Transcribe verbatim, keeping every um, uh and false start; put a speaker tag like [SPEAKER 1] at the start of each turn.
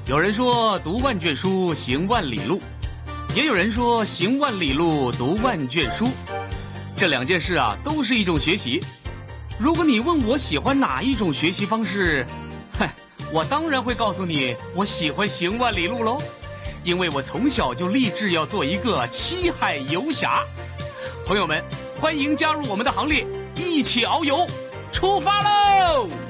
[SPEAKER 1] 有人说读万卷书，行万里路，也有人说行万里路，读万卷书。这两件事啊，都是一种学习。如果你问我喜欢哪一种学习方式，嗨，我当然会告诉你，我喜欢行万里路喽，因为我从小就立志要做一个七海游侠。朋友们，欢迎加入我们的行列，一起遨游，出发喽！